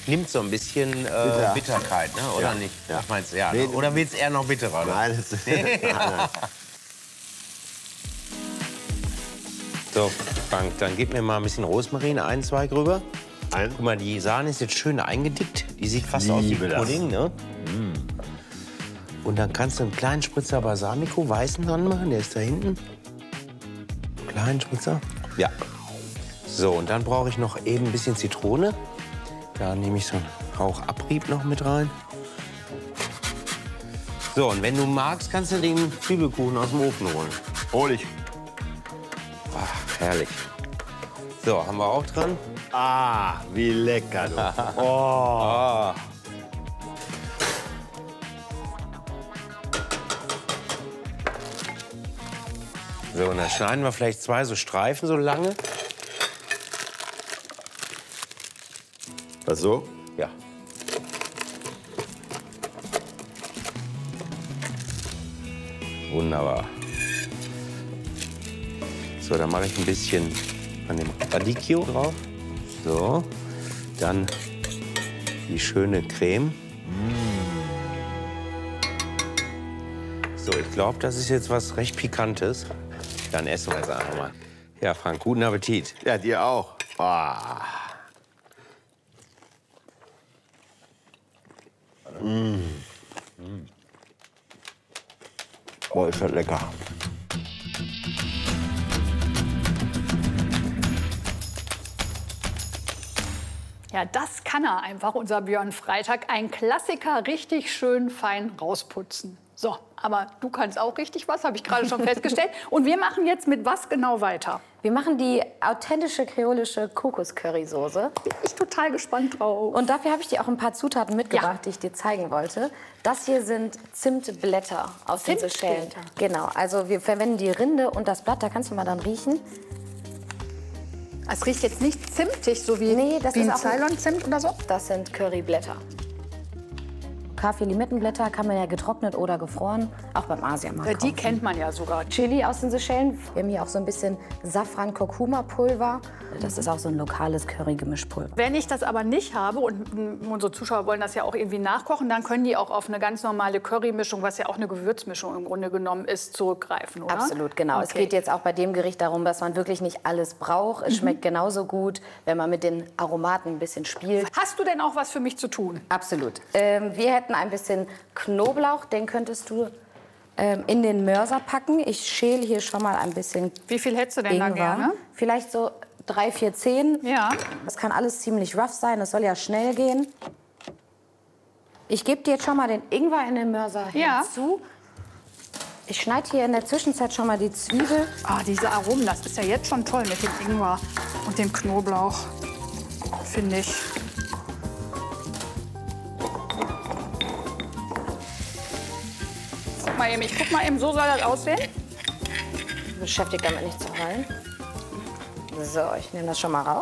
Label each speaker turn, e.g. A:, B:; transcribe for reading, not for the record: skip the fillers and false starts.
A: nimmt so ein bisschen Bitterkeit, ne? Oder
B: Ja.
A: nicht?
B: Ja.
A: Was meinst du? Ja,
B: Nee,
A: ne? Oder willst du eher noch bitterer? Ne?
B: Nein, das nein, nein.
A: So, Frank, dann gib mir mal ein bisschen Rosmarin, 1, 2 rüber. Guck mal, die Sahne ist jetzt schön eingedickt. Die sieht fast aus wie
B: Liebe das.
A: Pudding, ne? Und dann kannst du einen kleinen Spritzer Balsamico, weißen dran machen. Der ist da hinten. Kleinen Spritzer. Ja. So, und dann brauche ich noch eben ein bisschen Zitrone. Da nehme ich so einen Hauch Abrieb noch mit rein. So, und wenn du magst, kannst du den Zwiebelkuchen aus dem Ofen holen.
B: Hol ich.
A: Ach, herrlich. So, haben wir auch dran.
B: Ah, wie lecker, du.
A: Ah. So, und dann schneiden wir vielleicht 2 so Streifen so lange.
B: Was so?
A: Ja. Wunderbar. So, dann mache ich ein bisschen an dem Radicchio drauf. So, dann die schöne Creme. So, ich glaube, das ist jetzt was recht Pikantes. Dann essen wir es einfach mal. Ja, Frank, guten Appetit.
B: Ja, dir auch. Ah. Boah, ist das lecker.
C: Ja, das kann er einfach, unser Björn Freitag. Ein Klassiker, richtig schön fein rausputzen. So, aber du kannst auch richtig was, habe ich gerade schon festgestellt. Und wir machen jetzt mit was genau weiter?
D: Wir machen die authentische kreolische Kokos-Currysoße.
C: Bin ich total gespannt drauf.
D: Und dafür habe ich dir auch ein paar Zutaten mitgebracht, die ich dir zeigen wollte. Das hier sind Zimtblätter aus den Seychellen. Genau, also wir verwenden die Rinde und das Blatt, da kannst du mal dann riechen.
C: Es riecht jetzt nicht zimtig, so wie,
D: Nee, das
C: wie
D: ist
C: ein
D: auch
C: Ceylon-Zimt oder so?
D: Das sind Curryblätter. Kaffee-Limettenblätter kann man ja getrocknet oder gefroren, auch beim Asiamarkt
C: Die
D: kaufen.
C: kennt man ja sogar.
D: Chili aus den Seychellen. Wir haben hier auch so ein bisschen Safran-Kurkuma-Pulver. Das ist auch so ein lokales Curry-Gemischpulver.
C: Wenn ich das aber nicht habe, und unsere Zuschauer wollen das ja auch irgendwie nachkochen, dann können die auch auf eine ganz normale Currymischung, was ja auch eine Gewürzmischung im Grunde genommen ist, zurückgreifen, oder?
D: Absolut, genau.
C: Okay.
D: Es geht jetzt auch bei dem Gericht darum, dass man wirklich nicht alles braucht. Es schmeckt genauso gut, wenn man mit den Aromaten ein bisschen spielt.
C: Hast du denn auch was für mich zu tun?
D: Absolut. Wir hätten ein bisschen Knoblauch, den könntest du in den Mörser packen. Ich schäle hier schon mal ein bisschen
C: Wie viel hättest du denn da
D: Ingwer.
C: gerne?
D: Vielleicht so 3, 4 Zehen.
C: Ja.
D: Das kann alles ziemlich rough sein, das soll ja schnell gehen. Ich gebe dir jetzt schon mal den Ingwer in den Mörser hinzu. Ich schneide hier in der Zwischenzeit schon mal die Zwiebel.
C: Ah, diese Aromen, das ist ja jetzt schon toll mit dem Ingwer und dem Knoblauch, finde ich. Guck mal eben, ich guck mal eben, so soll das aussehen.
D: Beschäftigt damit nicht zu rollen. So, ich nehme das schon mal raus.